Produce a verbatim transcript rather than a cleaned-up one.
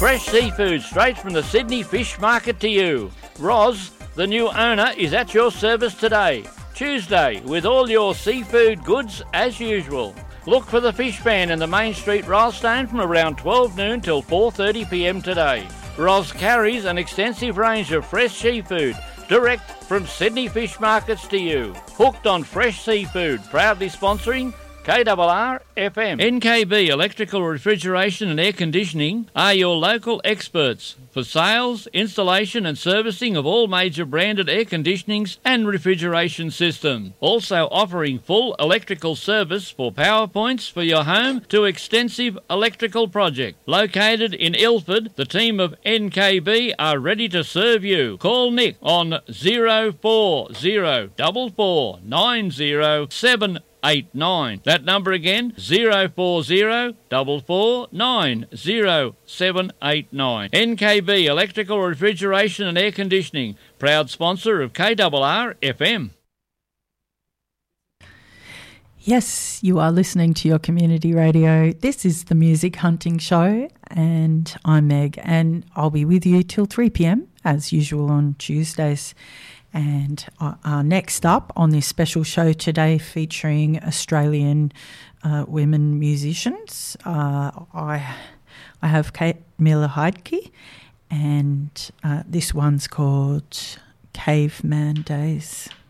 Fresh seafood straight from the Sydney Fish Market to you. Roz, the new owner, is at your service today, Tuesday, with all your seafood goods as usual. Look for the Fish Van in the Main Street Rylstone from around twelve noon till four thirty p m today. Roz carries an extensive range of fresh seafood, direct from Sydney Fish Markets to you. Hooked on fresh seafood, proudly sponsoring K R R F M. N K B Electrical Refrigeration and Air Conditioning are your local experts for sales, installation and servicing of all major branded air conditionings and refrigeration systems. Also offering full electrical service for power points for your home to extensive electrical project. Located in Ilford, the team of N K B are ready to serve you. Call Nick on zero four zero four four nine zero seven eight nine. That number again, zero four zero four four nine zero seven eight nine. N K B Electrical Refrigeration and Air Conditioning, proud sponsor of K R R F M. Yes, you are listening to your community radio. This is the Music Hunting Show, and I'm Meg, and I'll be with you till three p m as usual on Tuesdays. And uh, uh, next up on this special show today, featuring Australian uh, women musicians, uh, I I have Kate Miller-Heidke, and uh, this one's called Caveman Days.